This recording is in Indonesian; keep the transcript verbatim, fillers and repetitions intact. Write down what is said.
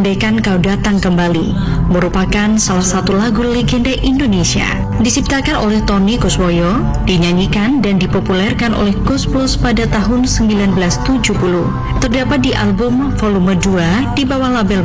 Andaikan Kau Datang Kembali merupakan salah satu lagu legenda Indonesia. Diciptakan oleh Tony Kuswoyo, dinyanyikan dan dipopulerkan oleh Koes Plus pada tahun sembilan belas tujuh puluh. Terdapat di album volume dua di bawah label